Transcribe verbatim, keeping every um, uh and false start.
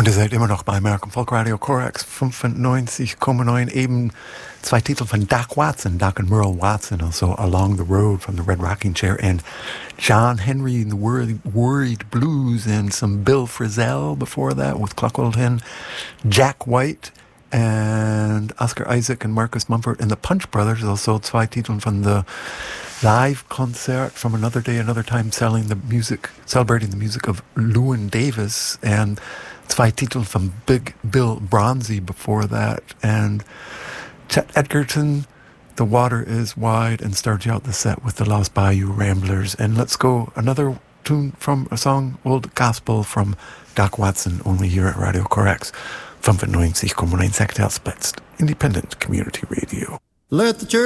Und ihr seid immer noch bei American Folk Radio Corax fünfundneunzig Komma neun, eben zwei Titel von Doc Watson, Doc and Merle Watson, also Along the Road from the Red Rocking Chair, and John Henry and the Worried, Worried Blues, and some Bill Frisell before that with Clockwork Hen, Jack White, and Oscar Isaac and Marcus Mumford and the Punch Brothers, also zwei Titel von the live concert from Another Day, Another Time, selling the music, celebrating the music of Llewyn Davis, and zwei Titel from Big Bill Bronzy before that, and Chet Edgerton, The Water is Wide, and started out the set with the Lost Bayou Ramblers. And let's go another tune from a song, Old Gospel from Doc Watson, only here at Radio Corax fünfundneunzig Komma neun Sekthertz, Independent Community Radio. Let the church